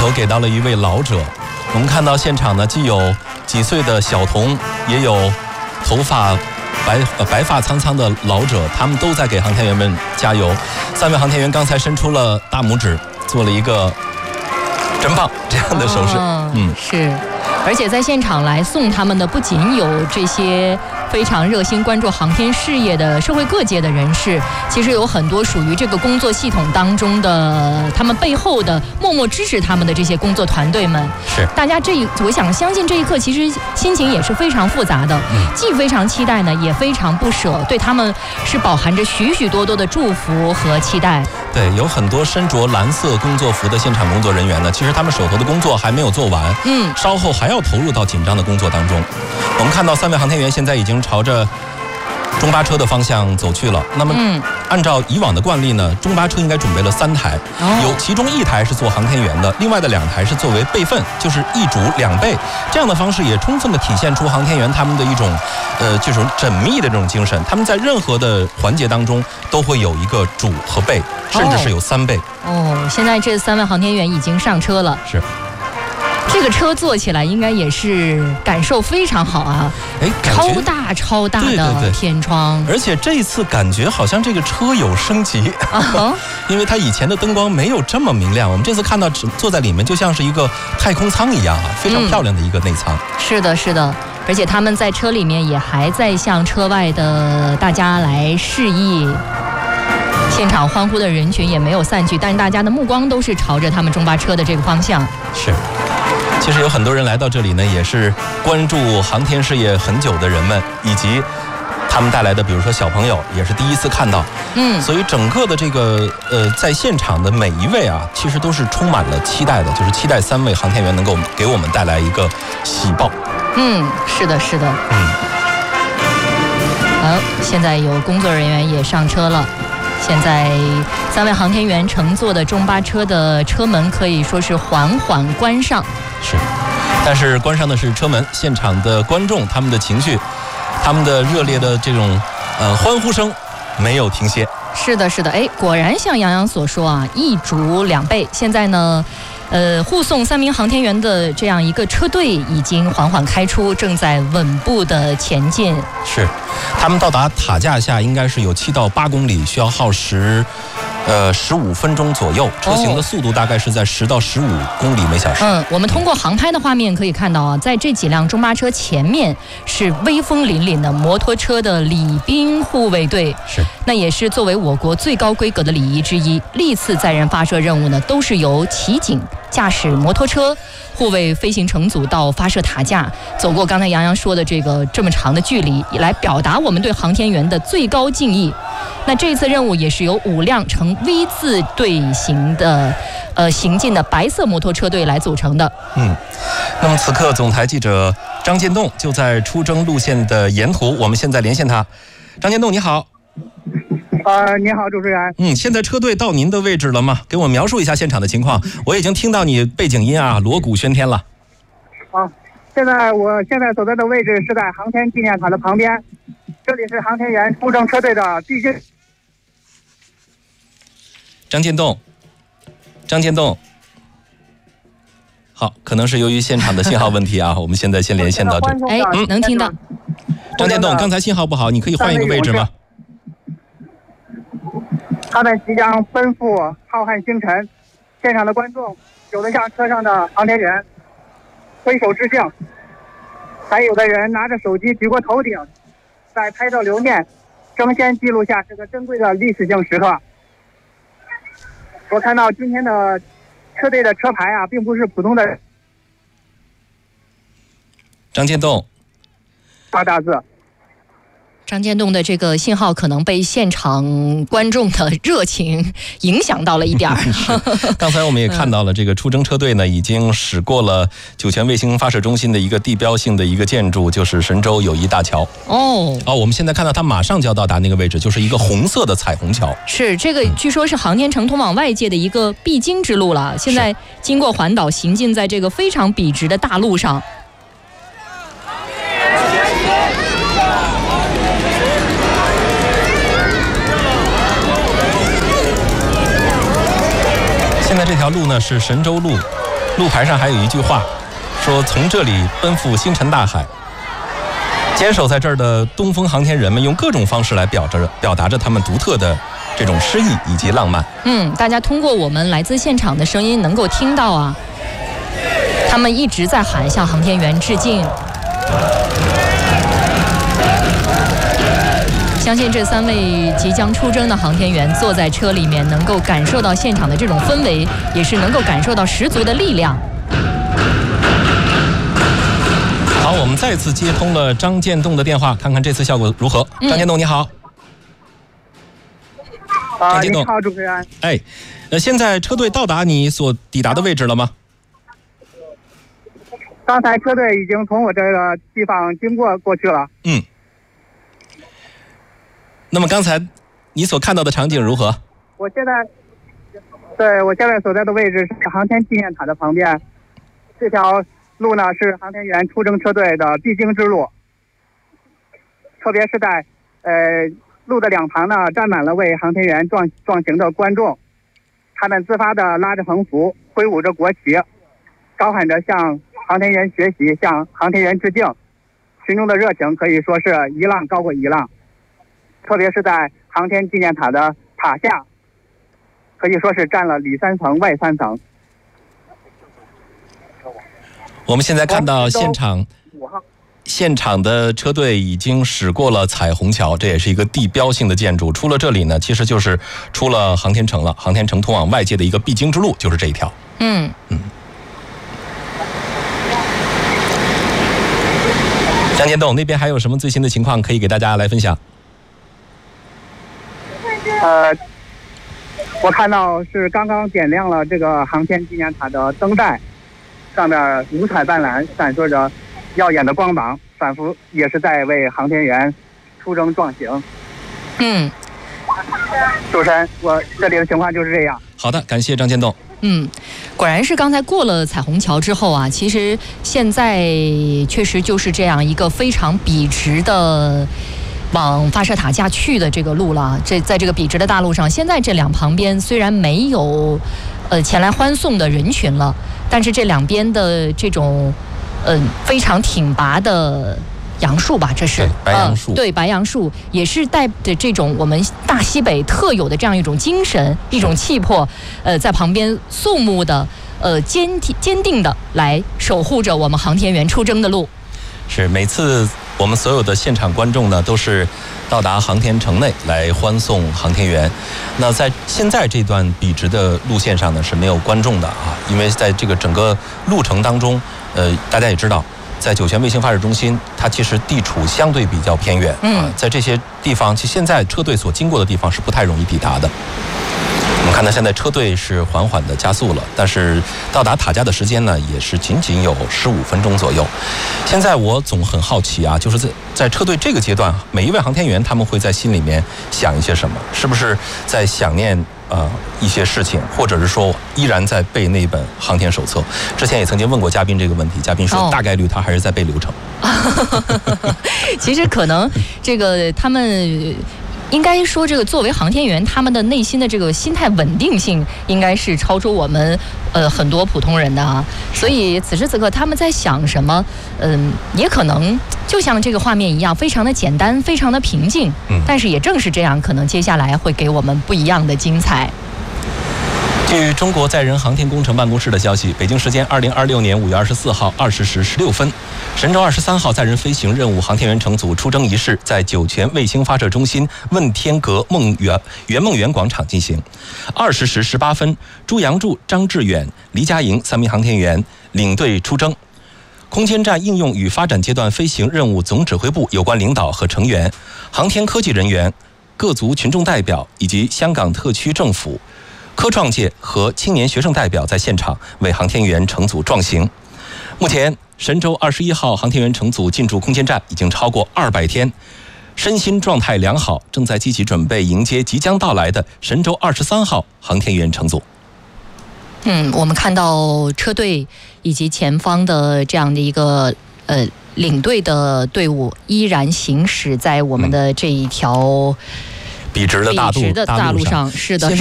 头给到了一位老者。我们看到现场呢，既有几岁的小童，也有头发白发苍苍的老者，他们都在给航天员们加油。3位航天员刚才伸出了大拇指，做了一个真棒这样的手势。 是。而且在现场来送他们的不仅有这些非常热心关注航天事业的社会各界的人士，其实有很多属于这个工作系统当中的他们背后的默默支持他们的这些工作团队们。 是， 大家我想相信这一刻其实心情也是非常复杂的，既非常期待呢，也非常不舍，对他们是饱含着许许多多的祝福和期待。 对，有很多身着蓝色工作服的现场工作人员呢，其实他们手头的工作还没有做完，稍后还要投入到紧张的工作当中。我们看到3位航天员现在已经朝着中巴车的方向走去了。那么，按照以往的惯例呢，中巴车应该准备了3台，有其中1台是做航天员的，另外的2台是作为备份，就是一主2备。这样的方式也充分的体现出航天员他们的一种这种缜密的这种精神。他们在任何的环节当中都会有一个主和备，甚至是有3备。 现在这3位航天员已经上车了。 是。 这个车坐起来应该也是感受非常好啊！超大的天窗， 而且这一次感觉好像这个车有升级，因为它以前的灯光没有这么明亮，我们这次看到坐在里面就像是一个太空舱一样啊，非常漂亮的一个内舱。 是的，而且他们在车里面也还在向车外的大家来示意。现场欢呼的人群也没有散去，但是大家的目光都是朝着他们中巴车的这个方向。 是。其实有很多人来到这里呢，也是关注航天事业很久的人们，以及他们带来的，比如说小朋友，也是第一次看到。所以整个的这个在现场的每一位啊，其实都是充满了期待的，就是期待3位航天员能够给我们带来一个喜报。 是的。好，现在有工作人员也上车了。现在3位航天员乘坐的中巴车的车门可以说是缓缓关上。 是，但是关上的是车门，现场的观众他们的情绪，他们的热烈的这种欢呼声没有停歇。 是的，果然像杨洋所说啊，一主2备。现在呢，护送3名航天员的这样一个车队已经缓缓开出，正在稳步的前进。 是，他们到达塔架下应该是有7到8公里，需要耗时15分钟左右，车行的速度大概是在10到15公里每小时。 我们通过航拍的画面可以看到啊，在这几辆中巴车前面是威风凛凛的摩托车的礼宾护卫队。 是， 那也是作为我国最高规格的礼仪之一。历次载人发射任务呢，都是由骑警驾驶摩托车护卫飞行乘组到发射塔架，走过刚才杨洋说的这么长的距离，来表达我们对航天员的最高敬意。那这次任务也是由5辆呈 V 字队形的行进的白色摩托车队来组成的。 那么此刻总台记者张建栋就在出征路线的沿途，我们现在连线他。张建栋你好。 你好，主持人。 现在车队到您的位置了吗？给我描述一下现场的情况。我已经听到你背景音啊，锣鼓喧天了。 我现在所在的位置是在航天纪念塔的旁边，这里是航天员出征车队的必经。 张建栋，好，可能是由于现场的信号问题啊，我们现在先连线到这。 能听到。 张建栋，刚才信号不好，你可以换一个位置吗？ 他们即将奔赴浩瀚星辰，现场的观众有的向车上的航天员挥手致敬，还有的人拿着手机举过头顶，在拍照留念，争先记录下这个珍贵的历史性时刻。我看到今天的车队的车牌啊，并不是普通的。 张建栋， 大字。 张建栋的这个信号可能被现场观众的热情影响到了一点刚才我们也看到了，这个出征车队呢，已经驶过了酒泉卫星发射中心的一个地标性的一个建筑，就是神舟友谊大桥。我们现在看到它马上就要到达那个位置，就是一个红色的彩虹桥。 是，这个据说是航天城通往外界的一个必经之路了。现在经过环岛，行进在这个非常笔直的大路上。 现在这条路呢是神舟路， 路牌上还有一句话，说从这里奔赴星辰大海。坚守在这儿的东风航天人们用各种方式来表达着他们独特的这种诗意以及浪漫。 大家通过我们来自现场的声音能够听到啊，他们一直在喊向航天员致敬。相信这3位即将出征的航天员坐在车里面，能够感受到现场的这种氛围，也是能够感受到十足的力量。 好，我们再次接通了张建栋的电话，看看这次效果如何。张建栋你好。张建栋， 你好，主持人。 现在车队到达你所抵达的位置了吗？ 刚才车队已经从我这个地方经过去了。 那么刚才你所看到的场景如何？ 我现在所在的位置是航天纪念塔的旁边，这条路呢是航天员出征车队的必经之路，特别是在路的两旁呢站满了为航天员壮行的观众，他们自发地拉着横幅，挥舞着国旗，高喊着向航天员学习，向航天员致敬。群众的热情可以说是一浪高过一浪，特别是在航天纪念塔的塔下，可以说是占了里3层外3层。 我们现在看到现场的车队已经驶过了彩虹桥，这也是一个地标性的建筑。出了这里呢，其实就是出了航天城了。航天城通往外界的一个必经之路就是这一条。张建栋那边还有什么最新的情况可以给大家来分享？ 我看到是刚刚点亮了这个航天纪念塔的灯带，上面五彩斑斓，闪烁着耀眼的光芒，仿佛也是在为航天员出征壮行。主持人，我这里的情况就是这样。 好的，感谢张建栋。 果然是刚才过了彩虹桥之后啊，其实现在确实就是这样一个非常笔直的往发射塔架去的这个路了。在这个笔直的大路上，现在这两旁边虽然没有前来欢送的人群了，但是这两边的这种非常挺拔的杨树吧，这是白杨树， 对，白杨树也是带着这种我们大西北特有的这样一种精神、一种气魄，在旁边肃穆的、坚定的来守护着我们航天员出征的路。 是，每次我们所有的现场观众呢，都是到达航天城内来欢送航天员。那在现在这段笔直的路线上呢，是没有观众的啊，因为在这个整个路程当中，大家也知道。在酒泉卫星发射中心，它其实地处相对比较偏远啊，在这些地方，其实现在车队所经过的地方是不太容易抵达的。我们看到现在车队是缓缓的加速了，但是到达塔架的时间呢，也是仅仅有15分钟左右。现在我总很好奇啊，就是在车队这个阶段，每一位航天员他们会在心里面想一些什么？是不是在想念一些事情，或者是说依然在背那本航天手册？之前也曾经问过嘉宾这个问题，嘉宾说大概率他还是在背流程。 其实可能这个他们应该说，这个作为航天员，他们的内心的这个心态稳定性，应该是超出我们很多普通人的啊。所以此时此刻他们在想什么，也可能就像这个画面一样，非常的简单，非常的平静。但是也正是这样，可能接下来会给我们不一样的精彩。 据中国载人航天工程办公室的消息，北京时间2026年5月24号20时16分，神舟23号载人飞行任务航天员乘组出征仪式在酒泉卫星发射中心问天阁圆梦园广场进行。20时18分，朱杨柱、张志远、黎佳莹3名航天员领队出征。空间站应用与发展阶段飞行任务总指挥部有关领导和成员、航天科技人员、各族群众代表以及香港特区政府、科创界和青年学生代表在现场为航天员乘组壮行。目前，神舟21号航天员乘组进驻空间站已经超过200天，身心状态良好，正在积极准备迎接即将到来的神舟23号航天员乘组。 我们看到车队以及前方的这样的一个领队的队伍依然行驶在我们的这一条笔直的大路上。 是的。